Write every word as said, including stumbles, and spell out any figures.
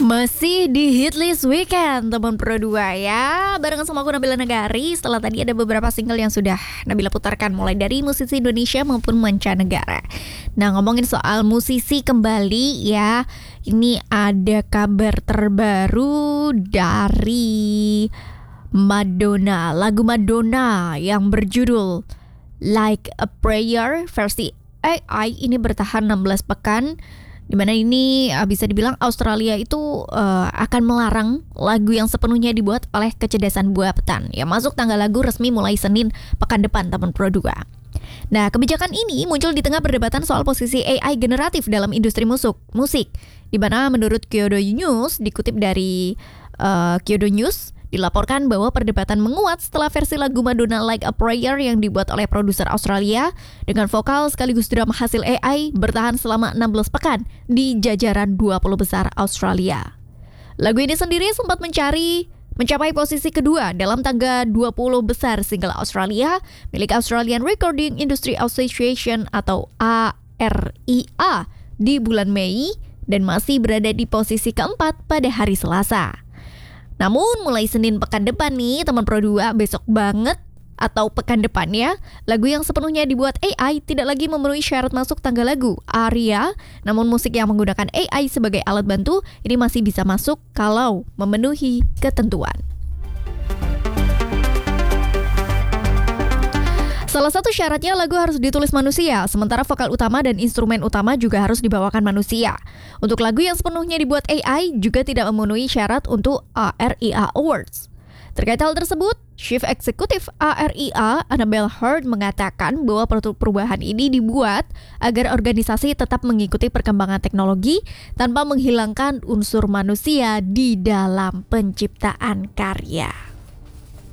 Masih di Hitlist Weekend teman Pro dua ya. Barengan sama aku Nabila Negari. Setelah tadi ada beberapa single yang sudah Nabila putarkan, mulai dari musisi Indonesia maupun mancanegara. Nah, ngomongin soal musisi kembali ya, ini ada kabar terbaru dari Madonna. Lagu Madonna yang berjudul Like a Prayer versi A I ini bertahan enam belas pekan, dimana ini uh, bisa dibilang Australia itu uh, akan melarang lagu yang sepenuhnya dibuat oleh kecerdasan buatan. Ya, masuk tanggal lagu resmi mulai Senin pekan depan teman Pro dua. Nah, kebijakan ini muncul di tengah perdebatan soal posisi A I generatif dalam industri musik, musik di mana menurut Kyodo News, dikutip dari uh, Kyodo News, dilaporkan bahwa perdebatan menguat setelah versi lagu Madonna Like a Prayer yang dibuat oleh produser Australia dengan vokal sekaligus drum hasil A I bertahan selama enam belas pekan di jajaran dua puluh besar Australia. Lagu ini sendiri sempat mencari mencapai posisi kedua dalam tangga dua puluh besar single Australia milik Australian Recording Industry Association atau A R I A di bulan Mei dan masih berada di posisi keempat pada hari Selasa. Namun mulai Senin pekan depan nih teman Pro dua, besok banget atau pekan depannya, lagu yang sepenuhnya dibuat A I tidak lagi memenuhi syarat masuk tangga lagu ARIA. Namun musik yang menggunakan A I sebagai alat bantu ini masih bisa masuk kalau memenuhi ketentuan. Salah satu syaratnya lagu harus ditulis manusia, sementara vokal utama dan instrumen utama juga harus dibawakan manusia. Untuk lagu yang sepenuhnya dibuat A I juga tidak memenuhi syarat untuk A R I A Awards. Terkait hal tersebut, Chief Executive A R I A, Annabelle Heard, mengatakan bahwa perubahan ini dibuat agar organisasi tetap mengikuti perkembangan teknologi tanpa menghilangkan unsur manusia di dalam penciptaan karya.